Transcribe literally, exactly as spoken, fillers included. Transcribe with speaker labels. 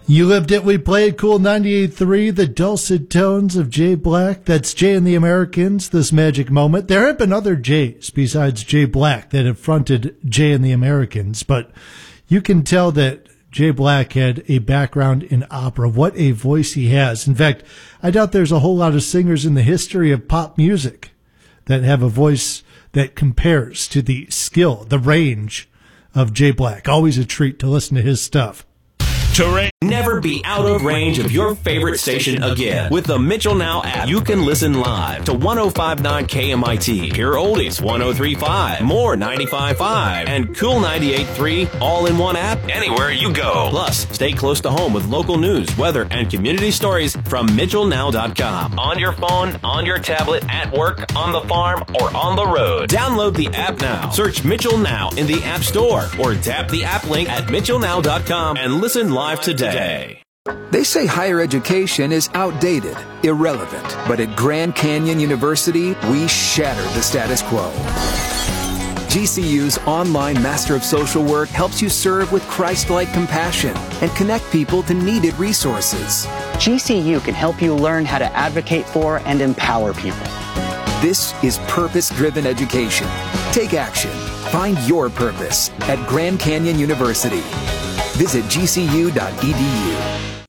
Speaker 1: You lived it, we played. Cool ninety-eight point three, the dulcet tones of Jay Black. That's Jay and the Americans, This Magic Moment. There have been other Jays besides Jay Black that have fronted Jay and the Americans, but you can tell that Jay Black had a background in opera. What a voice he has. In fact, I doubt there's a whole lot of singers in the history of pop music that have a voice that compares to the skill, the range of Jay Black. Always a treat to listen to his stuff.
Speaker 2: Terrain. Never be out of range of your favorite station again. With the Mitchell Now app, you can listen live to one oh five point nine K M I T, Pure Oldies one oh three point five, More ninety-five point five, and Cool ninety-eight point three all in one app anywhere you go. Plus, stay close to home with local news, weather, and community stories from Mitchell Now dot com. On your phone, on your tablet, at work, on the farm, or on the road. Download the app now. Search Mitchell Now in the App Store or tap the app link at Mitchell Now dot com and listen live today.
Speaker 3: They say higher education is outdated, irrelevant, but at Grand Canyon University, we shatter the status quo. G C U's online Master of Social Work helps you serve with Christ-like compassion and connect people to needed resources.
Speaker 4: G C U can help you learn how to advocate for and empower people.
Speaker 3: This is purpose-driven education. Take action. Find your purpose at Grand Canyon University. Visit G C U dot E D U.